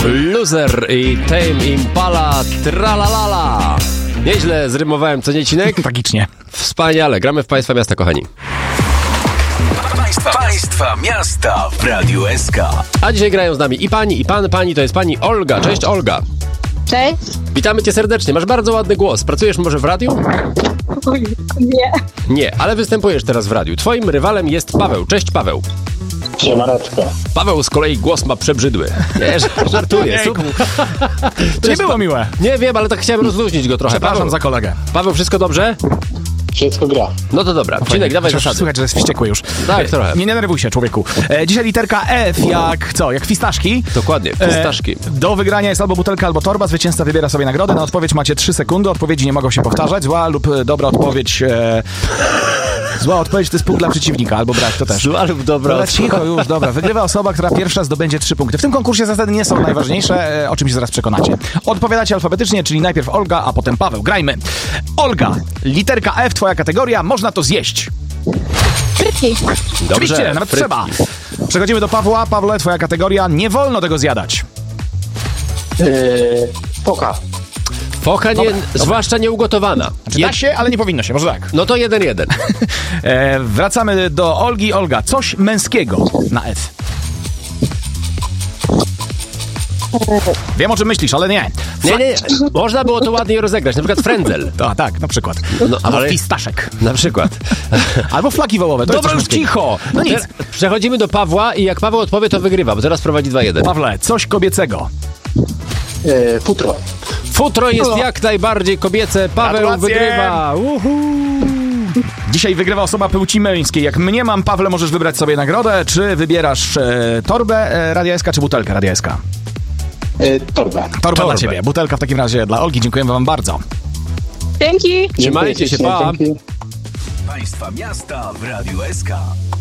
Loser i Tame Impala Tralalala. Nieźle zrymowałem, co Niecinek? Tragicznie. Wspaniale, gramy w Państwa Miasta, kochani. Państwa Miasta w Radiu SK. A dzisiaj grają z nami i pani, i pan. Pani to jest pani Olga. Cześć, Olga. Cześć. Witamy cię serdecznie. Masz bardzo ładny głos. Pracujesz może w radiu? Nie. Nie, ale występujesz teraz w radiu. Twoim rywalem jest Paweł. Cześć, Paweł. Siemaneczko. Paweł z kolei głos ma przebrzydły. Nie, żartuję. Jejku. To nie było miłe. Nie wiem, ale tak chciałem rozluźnić go trochę. Przepraszam Paweł, za kolegę. Paweł, wszystko dobrze? Wszystko gra. No to dobra. Cinek, dawaj Chociaż zasady. słychać, że jest wściekły już. Tak, trochę. Nie denerwuj się, człowieku. Dzisiaj literka F, jak co? Jak fistaszki. Dokładnie, fistaszki. Do wygrania jest albo butelka, albo torba. Zwycięzca wybiera sobie nagrodę. Na odpowiedź macie 3 sekundy. Odpowiedzi nie mogą się powtarzać. Zła lub dobra odpowiedź... Zła odpowiedź to jest punkt dla przeciwnika, albo brak, to też. Zła lub dobra Dobra, odpowiedź. cicho już, dobra. Wygrywa osoba, która pierwsza zdobędzie 3 punkty. W tym konkursie zasady nie są najważniejsze, o czym się zaraz przekonacie. Odpowiadacie alfabetycznie, czyli najpierw Olga, a potem Paweł. Grajmy. Olga, literka F, twoja kategoria, można to zjeść. Frytki. Oczywiście, nawet frytki. trzeba. Przechodzimy do Pawła. Pawle, twoja kategoria, nie wolno tego zjadać. Foka. Focha nie, zwłaszcza nieugotowana. Znaczy, da się, ale nie powinno się, może tak. No to 1-1. Wracamy do Olgi. Olga, coś męskiego na F. Wiem, o czym myślisz, ale nie. Nie. Można było to ładniej rozegrać. Na przykład frędzel. Tak, na przykład. No, Albo ale- fistaszek. Na przykład. Albo flaki wołowe. To Dobra, jest już coś męskiego. cicho. No nic. Przechodzimy do Pawła i jak Paweł odpowie, to wygrywa, bo teraz prowadzi 2-1. Pawle, coś kobiecego. Futro. Futro jest jak najbardziej kobiece. Paweł Gratulacje. wygrywa. Dzisiaj wygrywa osoba płci męskiej. Jak mnie mam, Pawle, możesz wybrać sobie nagrodę. Czy wybierasz torbę Radia SK, czy butelkę Radia SK? Torba. Torba dla ciebie. Butelka w takim razie dla Olgi. Dziękujemy wam bardzo. Dzięki. Trzymajcie się, pa. Dzięki. Państwa Miasta w Radiu SK.